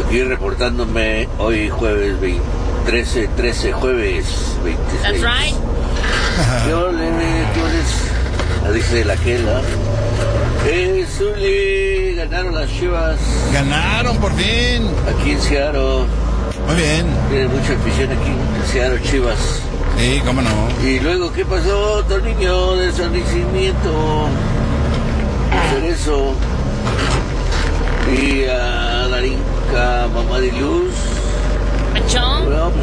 Aquí reportándome hoy jueves 13 jueves 26. That's right. Yo le dice la Kela. Zuli, ganaron las Chivas. Ganaron por fin. Aquí en Seattle. Muy bien. Tiene mucha afición aquí en Seattle, Chivas. Sí, cómo no. Y luego, ¿qué pasó, Torniño, de su nacimiento? Hacer eso. Y a Darinka, mamá de Luz. Machón. Bueno,